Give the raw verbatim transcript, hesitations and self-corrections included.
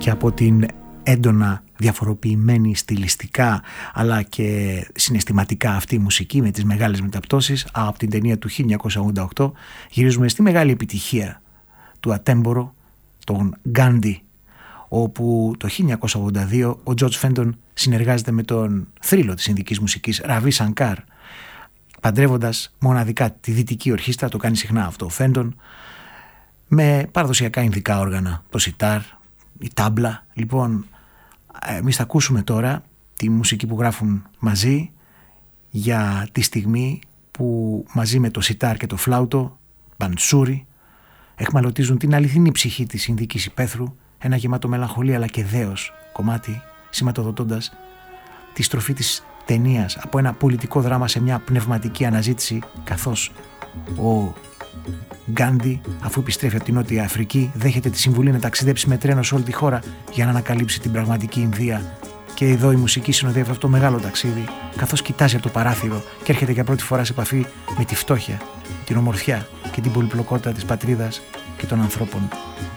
και από την έντονα διαφοροποιημένη στιλιστικά αλλά και συναισθηματικά αυτή η μουσική με τις μεγάλες μεταπτώσεις από την ταινία του χίλια εννιακόσια ογδόντα οκτώ γυρίζουμε στη μεγάλη επιτυχία του Ατέμπορο, τον Γκάντι, όπου το χίλια εννιακόσια ογδόντα δύο ο Τζορτζ Φέντον συνεργάζεται με τον θρύλο της ινδικής μουσικής Ραβί Σανκάρ, παντρεύοντας μοναδικά τη δυτική ορχήστρα, το κάνει συχνά αυτό ο Φέντον, με παραδοσιακά ινδικά όργανα, το σιτάρ, η τάμπλα. Λοιπόν, εμείς θα ακούσουμε τώρα τη μουσική που γράφουν μαζί για τη στιγμή που μαζί με το σιτάρ και το φλάουτο, μπαντσούρι, εχμαλωτίζουν την αληθινή ψυχή της Ινδικής υπαίθρου, ένα γεμάτο μελαγχολία αλλά και δέος κομμάτι, σηματοδοτώντας τη στροφή της ταινίας από ένα πολιτικό δράμα σε μια πνευματική αναζήτηση, καθώς ο Γκάντι, αφού επιστρέφει από την Νότια Αφρική, δέχεται τη συμβουλή να ταξιδέψει με τρένο σε όλη τη χώρα για να ανακαλύψει την πραγματική Ινδία. Και εδώ η μουσική συνοδεύει αυτό το μεγάλο ταξίδι, καθώς κοιτάζει από το παράθυρο και έρχεται για πρώτη φορά σε επαφή με τη φτώχεια, την ομορφιά και την πολυπλοκότητα της πατρίδας και των ανθρώπων.